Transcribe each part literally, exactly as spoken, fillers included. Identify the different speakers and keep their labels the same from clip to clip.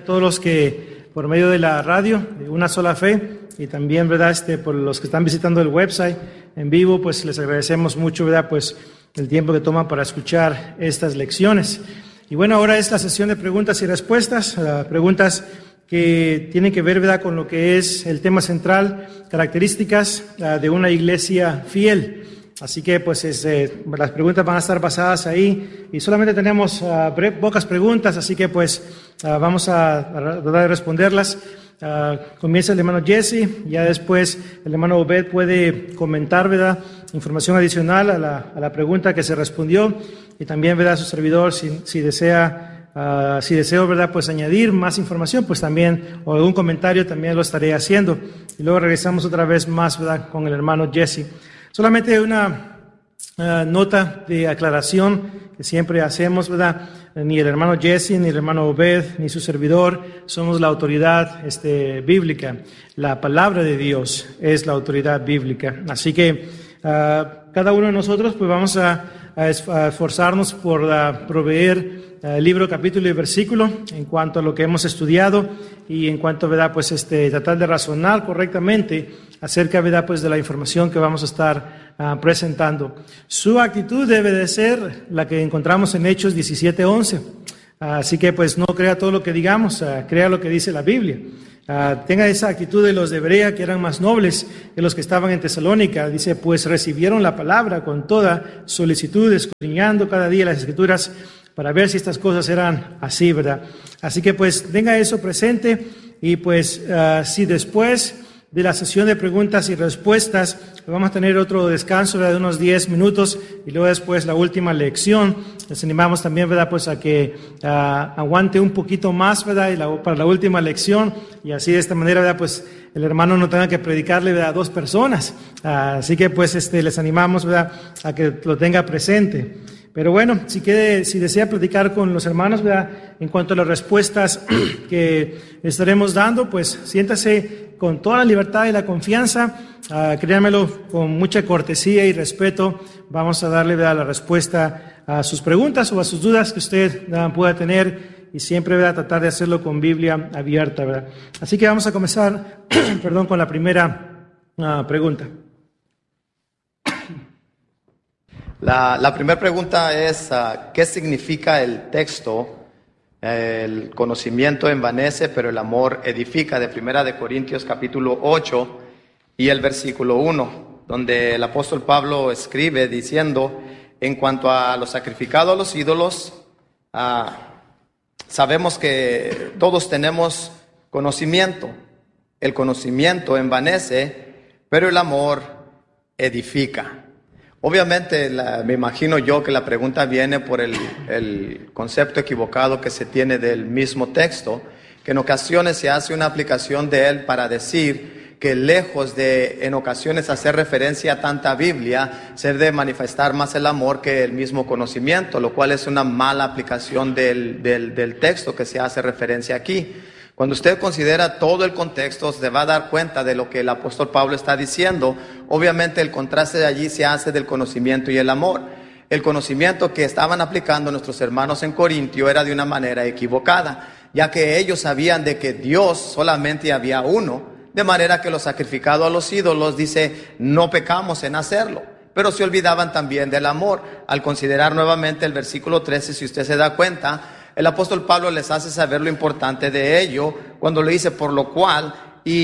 Speaker 1: a todos los que por medio de la radio, de Una Sola Fe, y también, ¿verdad?, este, por los que están visitando el website en vivo, pues les agradecemos mucho, ¿verdad?, pues el tiempo que toman para escuchar estas lecciones. Y bueno, ahora es la sesión de preguntas y respuestas, uh, preguntas que tienen que ver, ¿verdad?, con lo que es el tema central, características uh, de una iglesia fiel. Así que pues es, eh, las preguntas van a estar basadas ahí y solamente tenemos uh, bre- pocas preguntas, así que pues uh, vamos a, a tratar de responderlas. Uh, comienza el hermano Jesse, ya después el hermano Obed puede comentar, ¿verdad?, información adicional a la, a la pregunta que se respondió, y también, ¿verdad?, su servidor, si, si desea, uh, si deseo, ¿verdad?, pues añadir más información, pues también, o algún comentario, también lo estaré haciendo. Y luego regresamos otra vez más, ¿verdad?, con el hermano Jesse. Solamente una uh, nota de aclaración que siempre hacemos, ¿verdad? Ni el hermano Jesse, ni el hermano Obed, ni su servidor somos la autoridad este, bíblica. La palabra de Dios es la autoridad bíblica. Así que uh, cada uno de nosotros pues vamos a, a esforzarnos por uh, proveer uh, libro, capítulo y versículo en cuanto a lo que hemos estudiado y en cuanto, ¿verdad?, pues este, tratar de razonar correctamente acerca, ¿verdad?, pues de la información que vamos a estar uh, presentando. Su actitud debe de ser la que encontramos en Hechos diecisiete once. Uh, así que pues no crea todo lo que digamos, uh, crea lo que dice la Biblia. Uh, tenga esa actitud de los de Berea, que eran más nobles que los que estaban en Tesalónica. Dice, pues recibieron la palabra con toda solicitud, escudriñando cada día las Escrituras para ver si estas cosas eran así, ¿verdad? Así que pues tenga eso presente y pues uh, si después de la sesión de preguntas y respuestas vamos a tener otro descanso, ¿verdad?, de unos diez minutos y luego después la última lección. Les animamos también, ¿verdad?, pues a que uh, aguante un poquito más, ¿verdad?, y la, para la última lección, y así de esta manera, ¿verdad?, pues el hermano no tenga que predicarle, ¿verdad?, a dos personas. Uh, así que pues este, les animamos, ¿verdad?, a que lo tenga presente. Pero bueno, si, quiere, si desea platicar con los hermanos, ¿verdad?, en cuanto a las respuestas que estaremos dando, pues siéntase con toda la libertad y la confianza. Uh, créanmelo, con mucha cortesía y respeto vamos a darle, ¿verdad?, la respuesta a sus preguntas o a sus dudas que usted, ¿verdad?, pueda tener, y siempre, ¿verdad?, tratar de hacerlo con Biblia abierta, ¿verdad? Así que vamos a comenzar perdón, con la primera uh, pregunta.
Speaker 2: La, la primera pregunta es, uh, ¿qué significa el texto? El conocimiento envanece, pero el amor edifica, de Primera de Corintios capítulo ocho y el versículo uno, donde el apóstol Pablo escribe diciendo, en cuanto a lo sacrificado a los ídolos, uh, sabemos que todos tenemos conocimiento. El conocimiento envanece, pero el amor edifica. Obviamente, la, me imagino yo que la pregunta viene por el, el concepto equivocado que se tiene del mismo texto, que en ocasiones se hace una aplicación de él para decir que lejos de en ocasiones hacer referencia a tanta Biblia, se debe manifestar más el amor que el mismo conocimiento, lo cual es una mala aplicación del, del, del texto que se hace referencia aquí. Cuando usted considera todo el contexto, se va a dar cuenta de lo que el apóstol Pablo está diciendo. Obviamente el contraste de allí se hace del conocimiento y el amor. El conocimiento que estaban aplicando nuestros hermanos en Corintio era de una manera equivocada, ya que ellos sabían de que Dios solamente había uno, de manera que lo sacrificado a los ídolos, dice, no pecamos en hacerlo. Pero se olvidaban también del amor. Al considerar nuevamente el versículo trece, si usted se da cuenta, el apóstol Pablo les hace saber lo importante de ello cuando le dice, por lo cual,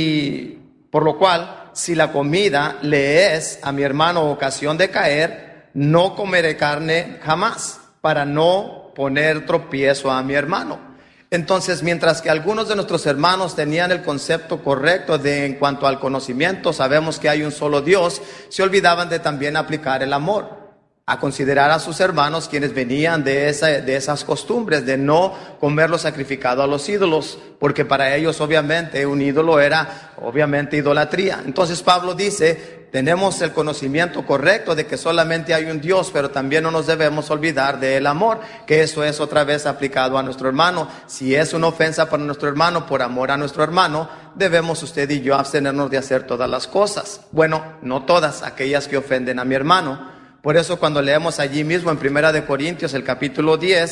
Speaker 2: y por lo cual, si la comida le es a mi hermano ocasión de caer, no comeré carne jamás, para no poner tropiezo a mi hermano. Entonces, mientras que algunos de nuestros hermanos tenían el concepto correcto de en cuanto al conocimiento, sabemos que hay un solo Dios, se olvidaban de también aplicar el amor, a considerar a sus hermanos quienes venían de, esa, de esas costumbres de no comer lo sacrificado a los ídolos, porque para ellos obviamente un ídolo era obviamente idolatría. Entonces Pablo dice, tenemos el conocimiento correcto de que solamente hay un Dios, pero también no nos debemos olvidar del amor, que eso es otra vez aplicado a nuestro hermano. Si es una ofensa para nuestro hermano, por amor a nuestro hermano, debemos usted y yo abstenernos de hacer todas las cosas. Bueno, no todas, aquellas que ofenden a mi hermano. Por eso cuando leemos allí mismo en Primera de Corintios el capítulo diez,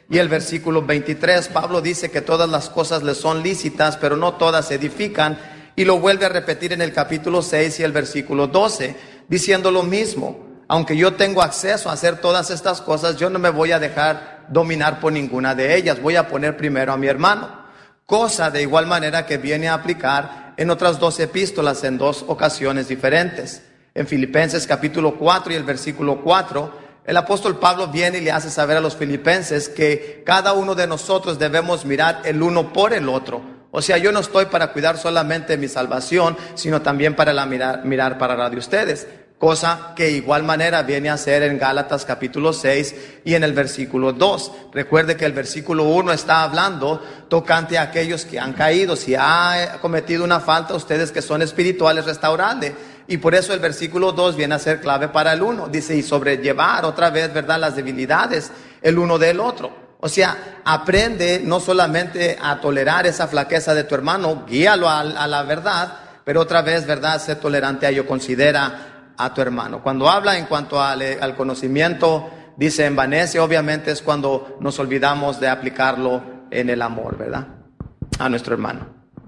Speaker 2: y el versículo veintitrés. Pablo dice que todas las cosas le son lícitas, pero no todas edifican, y lo vuelve a repetir en el capítulo seis y el versículo doce, diciendo lo mismo. Aunque yo tengo acceso a hacer todas estas cosas, yo no me voy a dejar dominar por ninguna de ellas. Voy a poner primero a mi hermano. Cosa de igual manera que viene a aplicar en otras dos epístolas en dos ocasiones diferentes. En Filipenses capítulo cuatro y el versículo cuatro, el apóstol Pablo viene y le hace saber a los filipenses que cada uno de nosotros debemos mirar el uno por el otro. O sea, yo no estoy para cuidar solamente mi salvación, sino también para la mirar, mirar para la de ustedes. Cosa que igual manera viene a ser en Gálatas capítulo seis y en el versículo dos. Recuerde que el versículo uno está hablando tocante a aquellos que han caído. Si ha cometido una falta, ustedes que son espirituales, restaurarle. Y por eso el versículo dos viene a ser clave para el uno. Dice, y sobrellevar otra vez, ¿verdad?, las debilidades el uno del otro. O sea, aprende no solamente a tolerar esa flaqueza de tu hermano, guíalo a, a la verdad, pero otra vez, ¿verdad?, ser tolerante a ello, considera a tu hermano. Cuando habla en cuanto al, al conocimiento, dice envanece, obviamente es cuando nos olvidamos de aplicarlo en el amor, ¿verdad?, a nuestro hermano.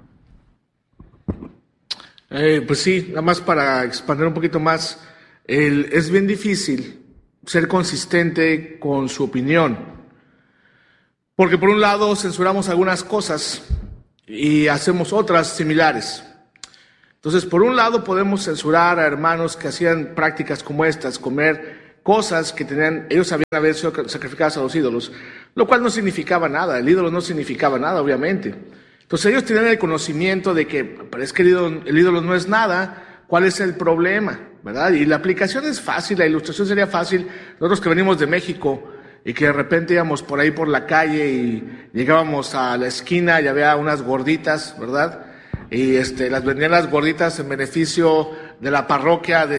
Speaker 3: Eh, pues sí, nada más para expandir un poquito más, el, es bien difícil ser consistente con su opinión, porque por un lado censuramos algunas cosas y hacemos otras similares. Entonces, por un lado podemos censurar a hermanos que hacían prácticas como estas, comer cosas que tenían, ellos sabían haber sido sacrificadas a los ídolos, lo cual no significaba nada, el ídolo no significaba nada, obviamente. Entonces ellos tenían el conocimiento de que, pero es que el ídolo, el ídolo no es nada, ¿cuál es el problema?, ¿verdad? Y la aplicación es fácil, la ilustración sería fácil. Nosotros que venimos de México y que de repente íbamos por ahí por la calle y llegábamos a la esquina y había unas gorditas, ¿verdad?, y este, las vendían las gorditas en beneficio de la parroquia de